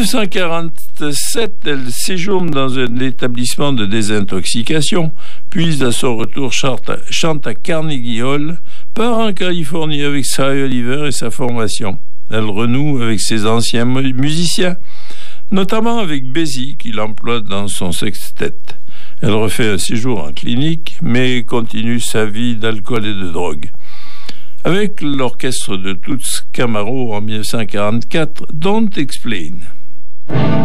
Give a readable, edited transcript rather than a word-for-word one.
1947, elle séjourne dans un établissement de désintoxication, puis à son retour chante à Carnegie Hall, part en Californie avec Sy Oliver et sa formation. Elle renoue avec ses anciens musiciens, notamment avec Basie, qu'il emploie dans son sextet. Elle refait un séjour en clinique, mais continue sa vie d'alcool et de drogue. Avec l'orchestre de Toots Camaro en 1944, Don't Explain.